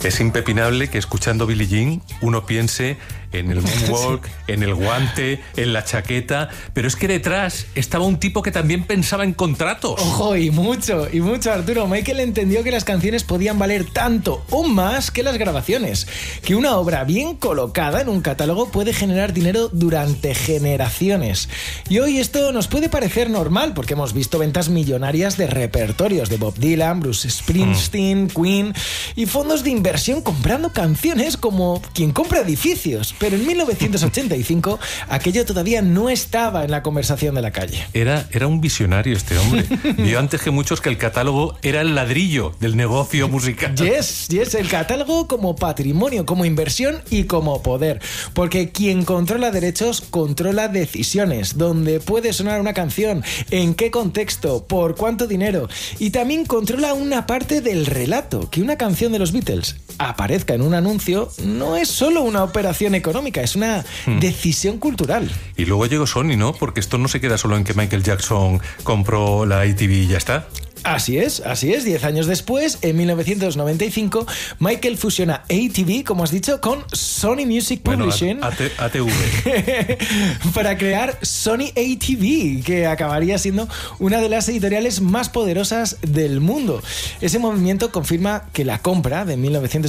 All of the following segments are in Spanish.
Es impepinable que escuchando Billie Jean uno piense en el moonwalk, en el guante, en la chaqueta, pero es que detrás estaba un tipo que también pensaba en contratos. Ojo, y mucho, Arturo. Michael entendió que las canciones podían valer tanto o más que las grabaciones, que una obra bien colocada en un catálogo puede generar dinero durante generaciones. Y hoy esto nos puede parecer normal, porque hemos visto ventas millonarias de repertorios de Bob Dylan, Bruce Springsteen, Queen y fondos de inversión comprando canciones como quien compra edificios. Pero en 1985 aquello todavía no estaba en la conversación de la calle. Era un visionario este hombre. Vio antes que muchos que el catálogo era el ladrillo del negocio musical. Yes, el catálogo como patrimonio, como inversión y como poder. Porque quien controla derechos, controla decisiones. Dónde puede sonar una canción, en qué contexto, por cuánto dinero. Y también controla una parte del relato. Que una canción de los Beatles aparezca en un anuncio no es solo una operación económica, es una decisión cultural. Y luego llegó Sony, ¿no? Porque esto no se queda solo en que Michael Jackson compró la ATV y ya está. Así es. 10 años después, en 1995, Michael fusiona ATV, como has dicho, con Sony Music Publishing. ATV. Para crear Sony ATV, que acabaría siendo una de las editoriales más poderosas del mundo. Ese movimiento confirma que la compra de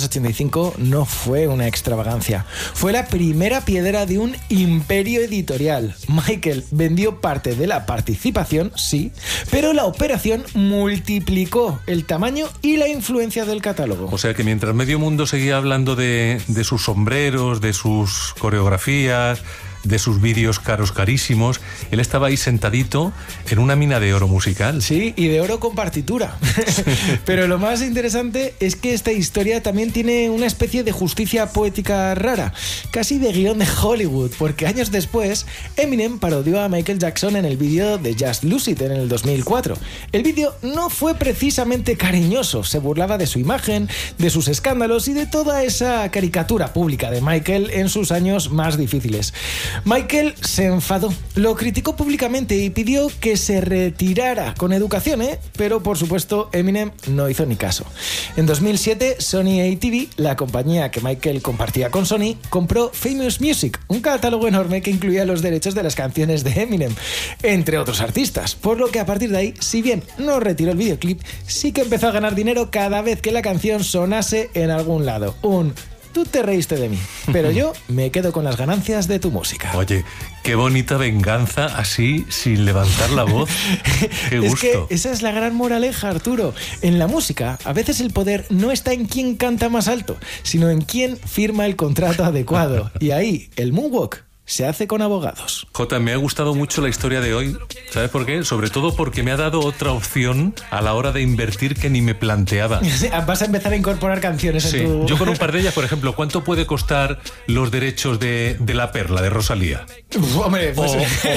1985 no fue una extravagancia. Fue la primera piedra de un imperio editorial. Michael vendió parte de la participación, sí, pero la operación multiplicó el tamaño y la influencia del catálogo. O sea que mientras medio mundo seguía hablando de sus sombreros, de sus coreografías, de sus vídeos carísimos, él estaba ahí sentadito en una mina de oro musical. Sí, y de oro con partitura. Pero lo más interesante es que esta historia también tiene una especie de justicia poética rara, casi de guión de Hollywood, porque años después Eminem parodió a Michael Jackson en el vídeo de Just Lose It en el 2004. El vídeo no fue precisamente cariñoso, se burlaba de su imagen, de sus escándalos y de toda esa caricatura pública de Michael en sus años más difíciles. Michael se enfadó, lo criticó públicamente y pidió que se retirara con educación, pero por supuesto Eminem no hizo ni caso. En 2007, Sony ATV, la compañía que Michael compartía con Sony, compró Famous Music, un catálogo enorme que incluía los derechos de las canciones de Eminem, entre otros artistas, por lo que a partir de ahí, si bien no retiró el videoclip, sí que empezó a ganar dinero cada vez que la canción sonase en algún lado. Tú te reíste de mí, pero yo me quedo con las ganancias de tu música. Oye, qué bonita venganza, así, sin levantar la voz. Qué gusto. Es que esa es la gran moraleja, Arturo. En la música, a veces el poder no está en quién canta más alto, sino en quién firma el contrato adecuado. Y ahí, el moonwalk se hace con abogados. Jota, me ha gustado mucho la historia de hoy. ¿Sabes por qué? Sobre todo porque me ha dado otra opción a la hora de invertir que ni me planteaba. Vas a empezar a incorporar canciones en tu... Yo con un par de ellas, por ejemplo, ¿cuánto puede costar los derechos de La Perla, de Rosalía? Hombre, pues...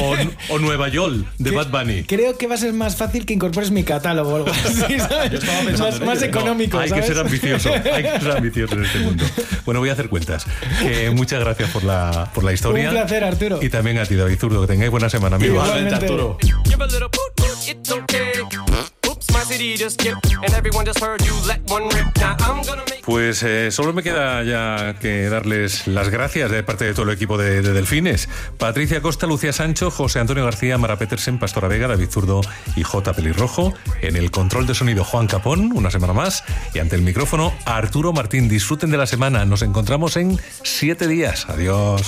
o Nueva York, de Bad Bunny. Creo que va a ser más fácil que incorpores mi catálogo o algo así, ¿sabes? Yo estaba pensando más económico, hay ¿sabes? que ser ambicioso, en este mundo. Bueno, voy a hacer cuentas. Muchas gracias por la historia. Un placer, Arturo. Y también a ti, David Zurdo, que tengáis buena semana, amigo. Igualmente, Arturo. Pues solo me queda ya que darles las gracias de parte de todo el equipo de Delfines. Patricia Costa, Lucía Sancho, José Antonio García, Mara Petersen, Pastora Vega, David Zurdo y J. Pelirrojo. En el control de sonido, Juan Capón, una semana más. Y ante el micrófono, Arturo Martín. Disfruten de la semana. Nos encontramos en 7 días. Adiós.